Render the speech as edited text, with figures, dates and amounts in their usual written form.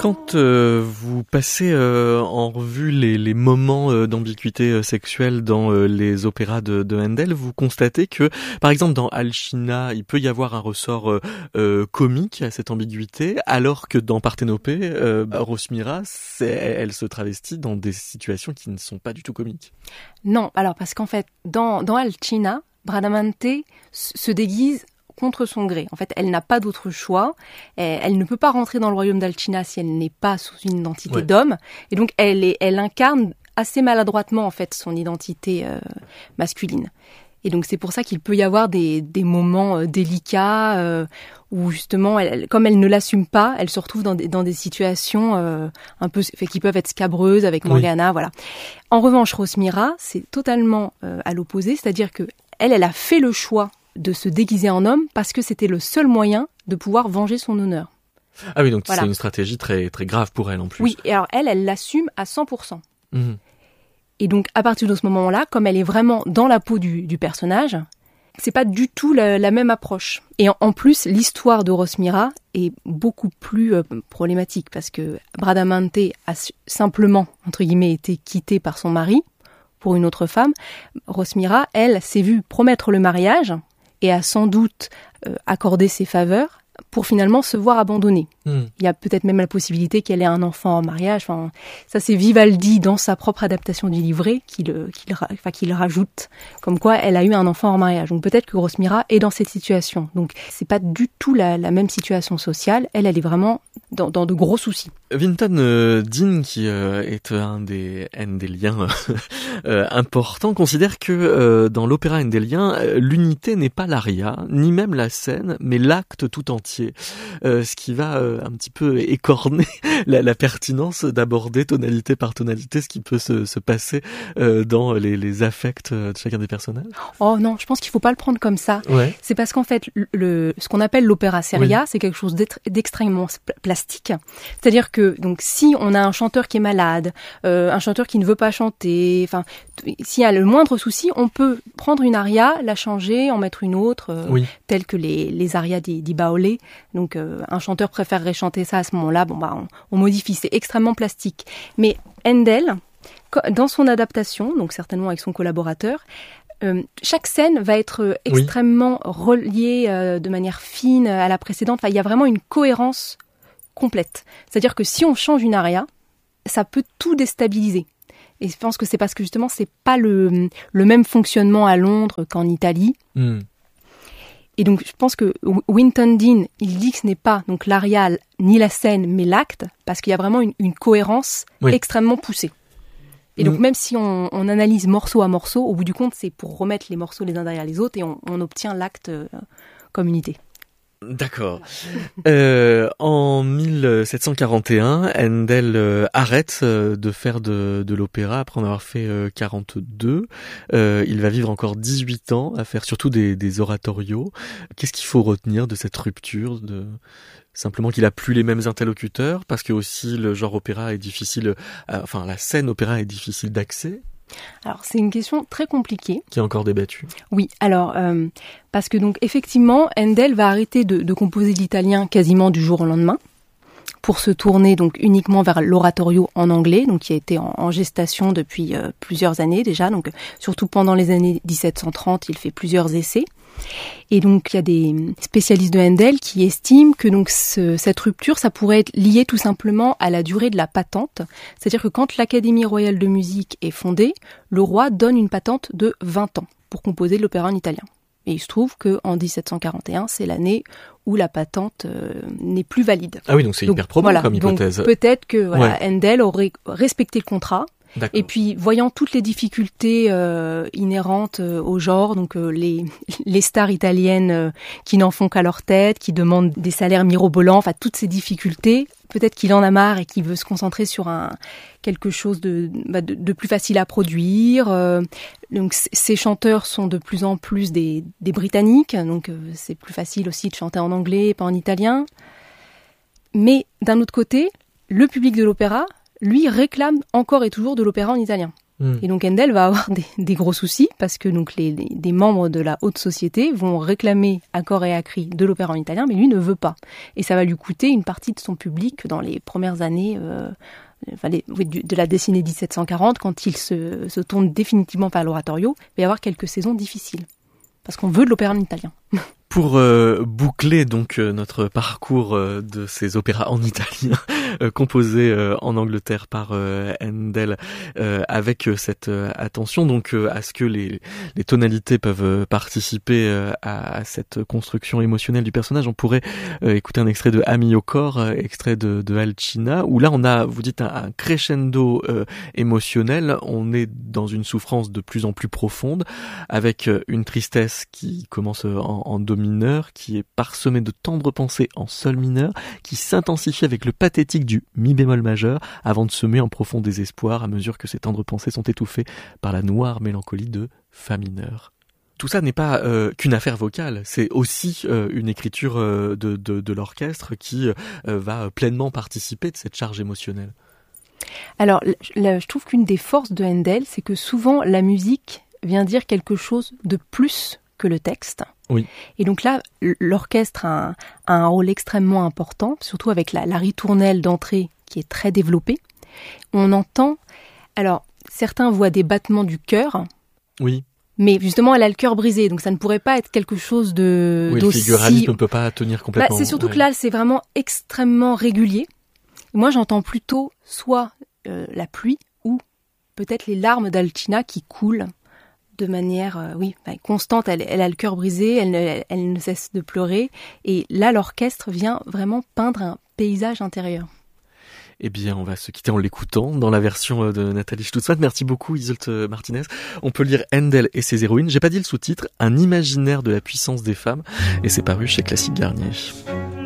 Quand vous passez en revue les moments d'ambiguïté sexuelle dans les opéras de Handel, vous constatez que, par exemple, dans Alcina, il peut y avoir un ressort comique à cette ambiguïté, alors que dans Parthénopée, Rosmira, elle se travestit dans des situations qui ne sont pas du tout comiques. Non, alors parce qu'en fait, dans Alcina, Bradamante se déguise contre son gré. En fait, elle n'a pas d'autre choix. Elle ne peut pas rentrer dans le royaume d'Alcina si elle n'est pas sous une identité d'homme. Et donc, elle incarne assez maladroitement, en fait, son identité masculine. Et donc, c'est pour ça qu'il peut y avoir des moments délicats où, justement, comme elle ne l'assume pas, elle se retrouve dans des situations un peu qui peuvent être scabreuses avec Morgana, voilà. En revanche, Rosmira, c'est totalement à l'opposé. C'est-à-dire que elle a fait le choix de se déguiser en homme parce que c'était le seul moyen de pouvoir venger son honneur. Ah oui, donc voilà. C'est une stratégie très, très grave pour elle en plus. Oui, et alors elle l'assume à 100%. Mmh. Et donc, à partir de ce moment-là, comme elle est vraiment dans la peau du personnage, c'est pas du tout la même approche. Et en plus, l'histoire de Rosmira est beaucoup plus problématique parce que Bradamante a simplement, entre guillemets, été quittée par son mari pour une autre femme. Rosmira, elle, s'est vue promettre le mariage et a sans doute accordé ses faveurs pour finalement se voir abandonnée. Il y a peut-être même la possibilité qu'elle ait un enfant en mariage. Enfin, ça, c'est Vivaldi, dans sa propre adaptation du livret, qui le rajoute, comme quoi elle a eu un enfant en mariage. Donc peut-être que Rosmira est dans cette situation. Donc c'est pas du tout la même situation sociale. Elle est vraiment dans de gros soucis. Vinton Dean, qui est un des Handeliens importants, considère que dans l'opéra handélien, l'unité n'est pas l'aria, ni même la scène, mais l'acte tout entier. Ce qui va un petit peu écorner la pertinence d'aborder tonalité par tonalité ce qui peut se passer dans les affects de chacun des personnages. Oh non, je pense qu'il faut pas le prendre comme ça. Ouais. C'est parce qu'en fait, ce qu'on appelle l'opéra seria, c'est quelque chose d'extrêmement plastique. C'est-à-dire que donc si on a un chanteur qui est malade, un chanteur qui ne veut pas chanter, enfin s'il y a le moindre souci, on peut prendre une aria, la changer, en mettre une autre, telle que les arias di Baolé. Donc un chanteur préférerait chanter ça à ce moment-là, on modifie, c'est extrêmement plastique. Mais Handel, dans son adaptation, donc certainement avec son collaborateur, chaque scène va être extrêmement reliée de manière fine à la précédente. Enfin, il y a vraiment une cohérence complète. C'est-à-dire que si on change une aria, ça peut tout déstabiliser. Et je pense que c'est parce que justement, c'est pas le même fonctionnement à Londres qu'en Italie. Et donc, je pense que Vinton Dean, il dit que ce n'est pas donc l'aria ni la scène, mais l'acte, parce qu'il y a vraiment une cohérence extrêmement poussée. Et donc, même si on analyse morceau à morceau, au bout du compte, c'est pour remettre les morceaux les uns derrière les autres et on obtient l'acte comme unité. D'accord. En 1741, Handel arrête de faire de l'opéra après en avoir fait 42. Il va vivre encore 18 ans à faire surtout des oratorios. Qu'est-ce qu'il faut retenir de cette rupture simplement qu'il a plus les mêmes interlocuteurs parce que aussi le genre opéra est difficile, la scène opéra est difficile d'accès? Alors, c'est une question très compliquée. Qui est encore débattue. Oui, alors, parce que donc, effectivement, Handel va arrêter de composer l'italien quasiment du jour au lendemain pour se tourner donc uniquement vers l'oratorio en anglais, donc qui a été en gestation depuis plusieurs années déjà, donc surtout pendant les années 1730, il fait plusieurs essais. Et donc, il y a des spécialistes de Handel qui estiment que donc cette rupture, ça pourrait être lié tout simplement à la durée de la patente. C'est-à-dire que quand l'Académie royale de musique est fondée, le roi donne une patente de 20 ans pour composer de l'opéra en italien. Et il se trouve qu'en 1741, c'est l'année où la patente n'est plus valide. Ah oui, donc c'est hyper probable comme hypothèse. Donc peut-être que Handel aurait respecté le contrat. D'accord. Et puis, voyant toutes les difficultés inhérentes au genre, donc les stars italiennes qui n'en font qu'à leur tête, qui demandent des salaires mirobolants, enfin toutes ces difficultés, peut-être qu'il en a marre et qu'il veut se concentrer sur quelque chose de plus facile à produire. Donc ces chanteurs sont de plus en plus des Britanniques, donc c'est plus facile aussi de chanter en anglais, pas en italien. Mais d'un autre côté, le public de l'opéra, lui, réclame encore et toujours de l'opéra en italien. Et donc Handel va avoir des gros soucis parce que donc des membres de la haute société vont réclamer à corps et à cri de l'opéra en italien, mais lui ne veut pas. Et ça va lui coûter une partie de son public dans les premières années de la décennie 1740, quand il se tourne définitivement vers l'oratorio. Il va y avoir quelques saisons difficiles parce qu'on veut de l'opéra en italien. Pour boucler donc notre parcours de ces opéras en italien composés en Angleterre par Handel, avec cette attention donc à ce que les tonalités peuvent participer à cette construction émotionnelle du personnage, on pourrait écouter un extrait de Ami au corps, extrait de Alcina, où là on a, vous dites, un crescendo émotionnel. On est dans une souffrance de plus en plus profonde, avec une tristesse qui commence en do mineur, qui est parsemé de tendres pensées en sol mineur, qui s'intensifie avec le pathétique du mi bémol majeur, avant de semer en profond désespoir à mesure que ces tendres pensées sont étouffées par la noire mélancolie de fa mineur. Tout ça n'est pas qu'une affaire vocale, c'est aussi une écriture de l'orchestre qui va pleinement participer de cette charge émotionnelle. Alors, je trouve qu'une des forces de Handel, c'est que souvent la musique vient dire quelque chose de plus que le texte. Oui. Et donc là, l'orchestre a un rôle extrêmement important, surtout avec la ritournelle d'entrée qui est très développée. On entend, alors certains voient des battements du cœur. Oui. Mais justement, elle a le cœur brisé, donc ça ne pourrait pas être quelque chose de oui, d'aussi... le figuralisme ne peut pas tenir complètement. C'est surtout que là, c'est vraiment extrêmement régulier. Moi, j'entends plutôt soit la pluie ou peut-être les larmes d'Alcina qui coulent de manière constante. Elle a le cœur brisé, elle ne cesse de pleurer. Et là, l'orchestre vient vraiment peindre un paysage intérieur. Eh bien, on va se quitter en l'écoutant dans la version de Nathalie Stutzmann. Merci beaucoup, Iseult Martinez. On peut lire Handel et ses héroïnes. J'ai pas dit le sous-titre, un imaginaire de la puissance des femmes. Et c'est paru chez Classique Garnier.